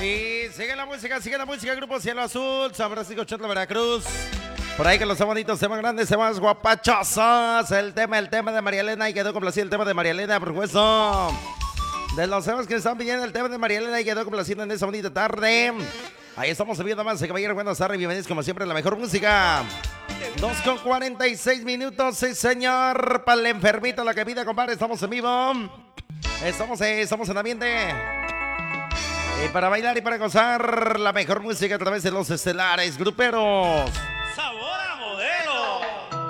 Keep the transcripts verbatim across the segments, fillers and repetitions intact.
Y sigue la música, sigue la música, Grupo Cielo Azul, San Francisco Chotla, Veracruz. Por ahí que los bonitos, se más grandes, se más guapachosos. El tema, el tema de María Elena, y quedó complacido el tema de María Elena, por supuesto. De los temas que están pidiendo el tema de María Elena, y quedó complacido en esa bonita tarde. Ahí estamos subiendo más, caballero, buenas tardes, bienvenidos como siempre a la mejor música. dos con cuarenta y seis minutos, sí señor, para el enfermito, la que pide, compadre, estamos en vivo. Estamos, eh, estamos en ambiente. Y para bailar y para gozar la mejor música a través de los estelares gruperos. Sabor a modelo.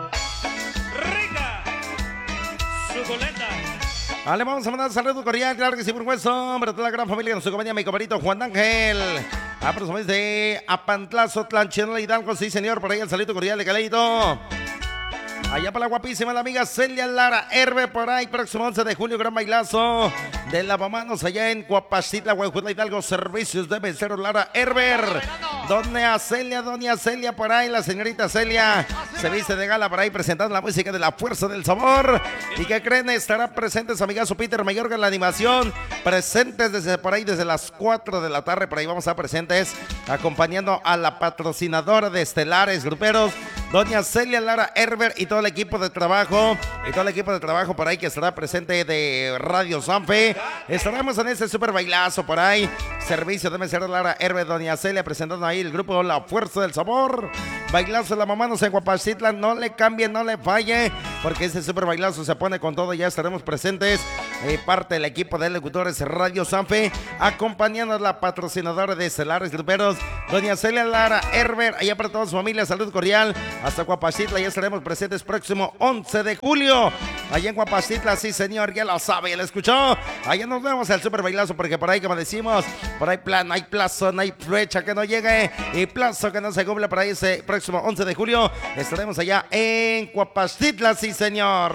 Rica. Suculenta. Vale, vamos a mandar un saludo cordial, claro que sí, por supuesto, para toda la gran familia de su compañía, mi compañero Juan Ángel. A personas de Apantlazo, Tlanchenola, Hidalgo, sí señor, por ahí el saludo cordial de Caleito. Allá para la guapísima la amiga Celia Lara Herbe, por ahí, próximo once de julio, gran bailazo de lavamanos allá en Guapacitla, Guajutla, Hidalgo, servicios de mesero Lara Herber. Doña Celia, doña Celia, por ahí, la señorita Celia se viste de gala por ahí presentando la música de la fuerza del sabor. ¿Y qué creen? Estará presente su amigazo Peter Mayorga en la animación, presentes desde por ahí, desde las cuatro de la tarde, por ahí vamos a estar presentes, acompañando a la patrocinadora de estelares gruperos, doña Celia Lara Herber, y todo el equipo de trabajo, y todo el equipo de trabajo por ahí que estará presente de Radio Sanfe. Estaremos en este super bailazo por ahí, servicio de mesero Lara Herber, doña Celia presentando ahí el grupo La Fuerza del Sabor. Bailazo de la mamá, no sé, Guapacitla, no le cambie, no le falle, porque este super bailazo se pone con todo. Ya estaremos presentes, eh, parte del equipo de locutores Radio Sanfe, acompañando a la patrocinadora de estelares gruperos, doña Celia Lara Herber, allá para toda su familia, salud cordial, hasta Guapacitla. Ya estaremos presentes próximo once de julio, allá en Guapacitla, sí señor, ya lo sabe, ya lo escuchó. Allá nos vemos el super bailazo, porque por ahí, como decimos, por ahí plan, no hay plazo, no hay fecha que no llegue, y plazo que no se cumple. Por ahí ese próximo once de julio estaremos allá en Guapacitla, sí señor.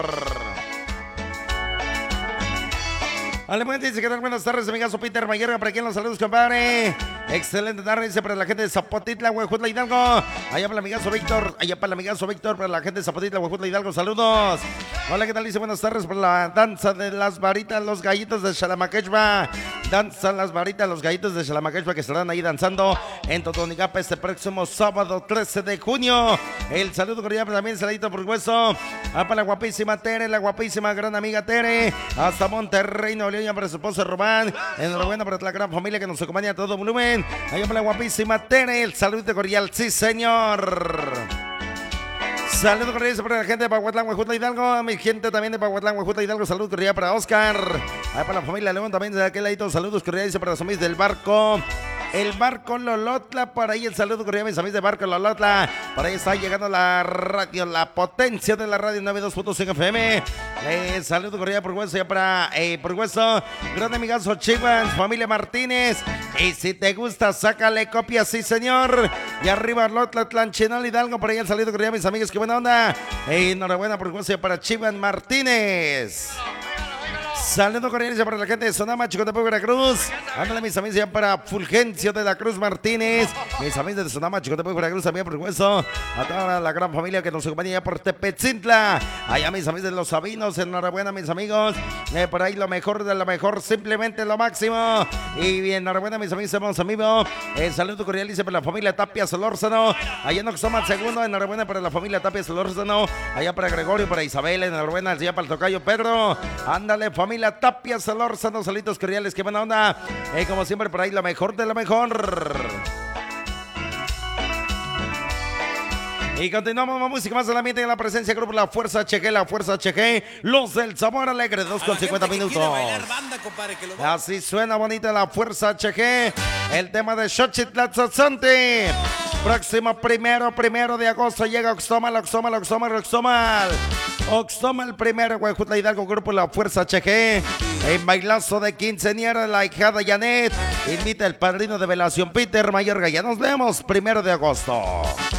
Alemán dice que tal, buenas tardes, amigazo Peter Mayorga, para quien los saludos, compadre. Excelente tarde, dice para la gente de Zapotitla, Huejutla, Hidalgo. Allá para el amigazo Víctor, allá para el amigazo Víctor, para la gente de Zapotitla, Huejutla, Hidalgo, saludos. Hola, ¿qué tal? Dice buenas tardes por la danza de las varitas, los gallitos de Xalamaquechba. Danzan las varitas, los gallitos de Xalamaquechba, que estarán ahí danzando en Totonicapa este próximo sábado trece de junio. El saludo cordial también, saludito por hueso. A para la guapísima Tere, la guapísima gran amiga Tere, hasta Monterrey, Nuevo León, para su esposo Román. Enhorabuena para la gran familia que nos acompaña a todo volumen. Allá para la guapísima Tere, el saludo cordial, sí señor. Saludos cordiales para la gente de Pahuatlán, Huejutla, Hidalgo. Mi gente también de Pahuatlán, Huejutla, Hidalgo. Saludos cordiales para Oscar. Allá para la familia León también de aquel ladito. Saludos cordiales para los amigos del barco. El barco Lolotla, por ahí el saludo cordial, mis amigos de barco Lolotla. Por ahí está llegando la radio, la potencia de la radio noventa y dos punto cinco F M. Eh, saludo cordial por hueso, ya para, eh, por hueso, gran amigazo Chivas, familia Martínez. Y si te gusta, sácale copia, sí señor. Y arriba Lotla, Tlanchenola, Hidalgo, por ahí el saludo cordial, mis amigos, qué buena onda. Eh, enhorabuena por hueso, ya para Chivas Martínez. Saludos cordiales para la gente de Sonama, Chicotepec, Veracruz. Ándale, mis amigos, ya para Fulgencio de la Cruz Martínez. Mis amigos de Sonama, Chicotepec, Veracruz, también por supuesto. A toda la gran familia que nos acompaña ya por Tepetzintla. Allá, mis amigos de Los Sabinos, enhorabuena, mis amigos. Eh, por ahí lo mejor de lo mejor, simplemente lo máximo. Y bien, enhorabuena, mis amigos, somos amigos. Eh, saludo cordial, dice para la familia Tapia Solórzano. Allá en Oxoma, segundo, enhorabuena para la familia Tapia Solórzano. Allá para Gregorio, para Isabel, enhorabuena, allá para el tocayo Pedro. Ándale, familia la Tapia Solórzano, saluditos cordiales, qué buena onda. Eh, como siempre, por ahí lo mejor de lo mejor. Y continuamos con música más solamente en la presencia del grupo La Fuerza H G, La Fuerza H G, los del Sabor Alegre, dos con cincuenta minutos. Banda, compadre, que lo va... Así suena bonita La Fuerza H G, el tema de Xochitl-Tlatzonte. Próximo primero, primero de agosto llega Oxtomal, Oxtomal, Oxtomal, Oxtomal. Oxtomal primero, Huejutla, Hidalgo, grupo La Fuerza H G. En bailazo de quinceañera, la hijada Janet invita el padrino de velación Peter Mayorga. Ya nos vemos primero de agosto.